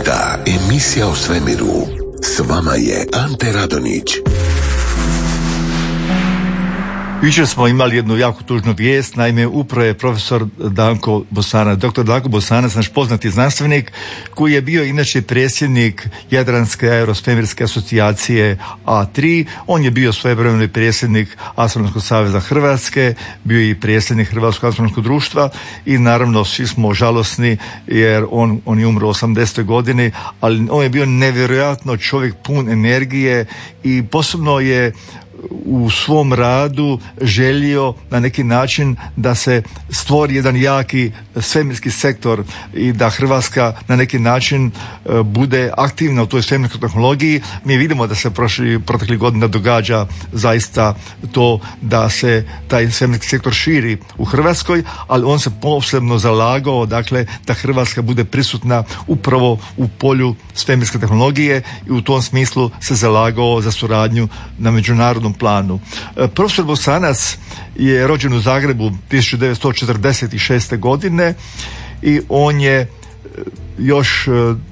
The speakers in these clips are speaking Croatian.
Inkognita, emisija o svemiru. S vama je Ante Radonić. Jučer smo imali jednu jako tužnu vijest, naime upravo je profesor Danko Bosanac, doktor Danko Bosanac, naš poznati znanstvenik, koji je bio inače predsjednik Jadranske aerosvemirske asocijacije A3, on je bio svojevremeno predsjednik Astronomskog saveza Hrvatske, bio je i predsjednik Hrvatskog astronomskog društva i naravno svi smo žalosni jer on je umro u 80. godini, ali on je bio nevjerojatno čovjek pun energije i posebno je u svom radu želio na neki način da se stvori jedan jaki svemirski sektor i da Hrvatska na neki način bude aktivna u toj svemirskoj tehnologiji. Mi vidimo da se proteklih godina događa zaista to da se taj svemirski sektor širi u Hrvatskoj, ali on se posebno zalagao dakle da Hrvatska bude prisutna upravo u polju svemirske tehnologije i u tom smislu se zalagao za suradnju na međunarodnom planu. Profesor Bosanac je rođen u Zagrebu 1946. godine i on je još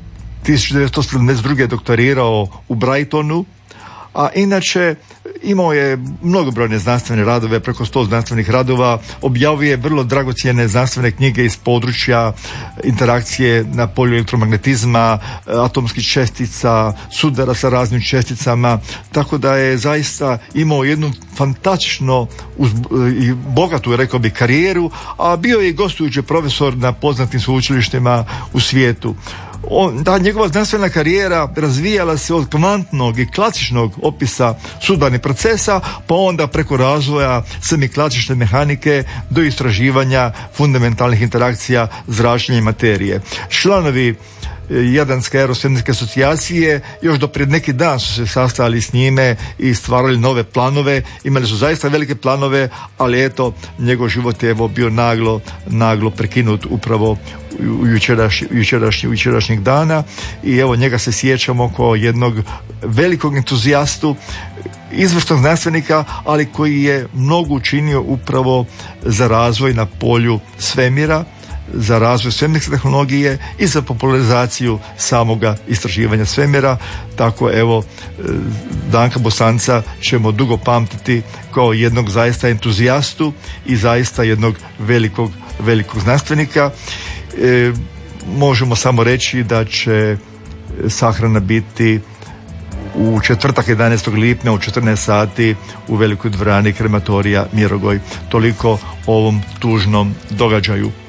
1972. doktorirao u Brightonu, a inače imao je mnogobrojne znanstvene radove, preko 100 znanstvenih radova, objavio vrlo dragocjene znanstvene knjige iz područja interakcije na polju elektromagnetizma, atomskih čestica, sudara sa raznim česticama, tako da je zaista imao jednu fantastično i bogatu, rekao bih, karijeru, a bio je i gostujući profesor na poznatim sveučilištima u svijetu. Njegova znanstvena karijera razvijala se od kvantnog i klasičnog opisa sudarnih procesa, pa onda preko razvoja semiklasične mehanike do istraživanja fundamentalnih interakcija zračenja i materije. Članovi Jadranske aerosvemirske asocijacije još do pred neki dan su se sastajali s njime i stvarali nove planove, imali su zaista velike planove, ali eto, njegov život je bio naglo prekinut upravo jučerašnjeg dana i evo njega se sjećamo kao jednog velikog entuzijastu, izvrsnog znanstvenika, ali koji je mnogo učinio upravo za razvoj na polju svemira, za razvoj svemirske tehnologije i za popularizaciju samoga istraživanja svemira. Tako evo Danka Bosanca ćemo dugo pamtiti kao jednog zaista entuzijastu i zaista jednog velikog znanstvenika. Možemo samo reći da će sahrana biti u četvrtak 11. lipnja u 14 sati u velikoj dvorani krematorija Mirogoj. Toliko o ovom tužnom događaju.